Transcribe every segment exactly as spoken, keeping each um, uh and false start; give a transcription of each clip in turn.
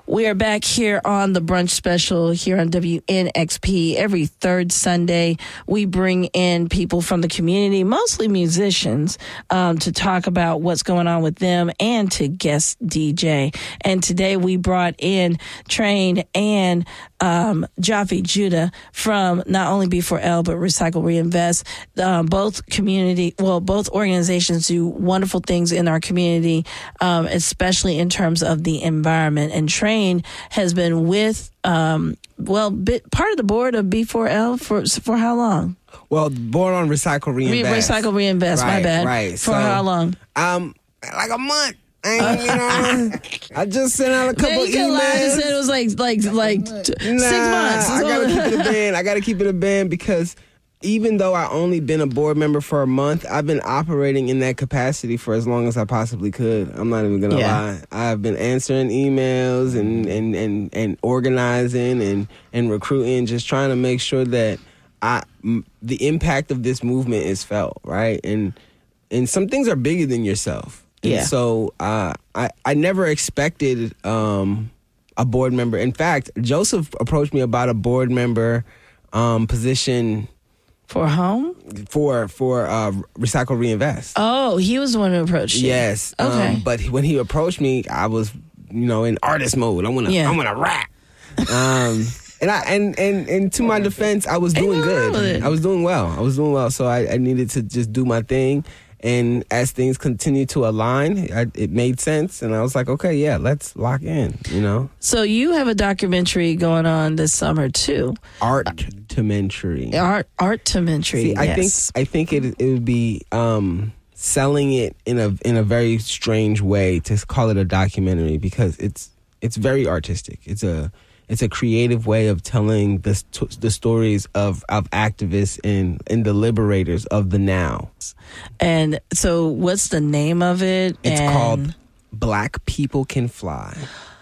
We are back here on the brunch special here on W N X P. Every third Sunday, we bring in people from the community, mostly musicians, um, to talk about what's going on with them and to guest D J. And today we brought in Train and um, Jaffe Judah from not only B four L, but Recycle Reinvest. Um, both community, well, both organizations do wonderful things in our community, um, especially in terms of the environment. And Train has been with, um, well, bit, part of the board of B four L for for how long? Well, board on Recycle Reinvest. Re- Recycle Reinvest, right, my bad. Right. For so, how long? Um, like a month. I, ain't, you know, I just sent out a couple Man, you emails. Lie. I just said it was like like like t- nah, six months. I gotta keep it a band. I gotta keep it a band because even though I only been a board member for a month, I've been operating in that capacity for as long as I possibly could. I'm not even gonna yeah. lie. I've been answering emails and, and, and, and organizing and, and recruiting, just trying to make sure that I m- the impact of this movement is felt, right? And and some things are bigger than yourself. And yeah. so uh, I I never expected um, a board member. In fact, Joseph approached me about a board member um, position. For home? For for uh, Recycle Reinvest. Oh, he was the one who approached you. Yes. Okay. Um, but when he approached me, I was, you know, in artist mode. I wanna yeah. I wanna rap. Um, and I and, and and to my defense, I was doing good. I was doing well. I was doing well. So I, I needed to just do my thing. And as things continue to align, I, it made sense. And I was like, okay, yeah, let's lock in, you know? So you have a documentary going on this summer, too. Art-tomentary. Art, art-tomentary, See, yes. I think, I think it, it would be um, selling it in a in a very strange way to call it a documentary because it's it's very artistic. It's a... It's a creative way of telling the the stories of, of activists and, and the liberators of the now. And so what's the name of it? It's and... called Black People Can Fly.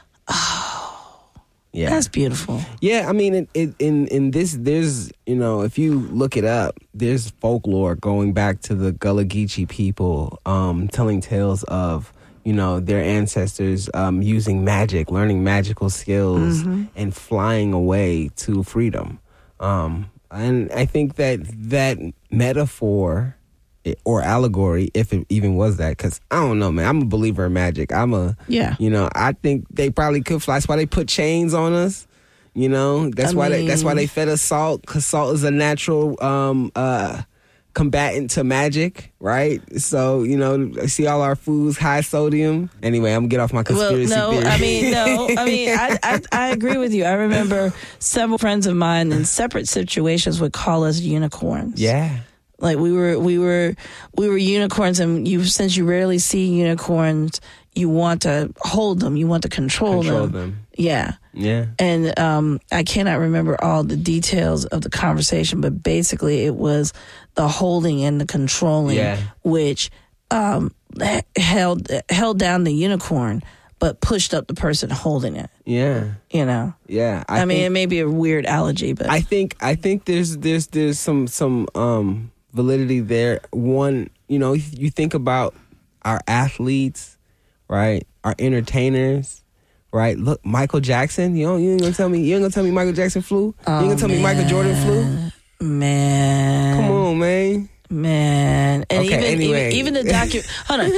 Oh, yeah, that's beautiful. Yeah, I mean, it, it, in in this, there's, you know, if you look it up, there's folklore going back to the Gullah Geechee people, um, telling tales of, you know, their ancestors um, using magic, learning magical skills, mm-hmm. and flying away to freedom. Um, and I think that that metaphor or allegory, if it even was that, because I don't know, man, I'm a believer in magic. I'm a, yeah. you know, I think they probably could fly. That's why they put chains on us. You know, that's I why mean, they, that's why they fed us salt, because salt is a natural um, uh, combatant to magic, right? So, you know, I see all our foods high sodium. Anyway, I'm gonna get off my conspiracy well, no, theory. I mean, no, I mean, I, I, I agree with you. I remember several friends of mine in separate situations would call us unicorns. Yeah. Like we were, we were, we were unicorns, and you, since you rarely see unicorns, you want to hold them, you want to control, control them. them. Yeah. Yeah. And um, I cannot remember all the details of the conversation, but basically it was the holding and the controlling, yeah. which um, held held down the unicorn, but pushed up the person holding it. Yeah. You know. Yeah. I, I mean, think, it may be a weird analogy, but I think I think there's there's there's some some um, validity there. One, you know, you think about our athletes, right? Our entertainers. Right, look, Michael Jackson. You know, you ain't gonna tell me. You ain't gonna tell me Michael Jackson flew. Oh, you ain't gonna tell man. me Michael Jordan flew. Man, come on, man. Man, and okay, even, anyway. even even the docu. Hold on.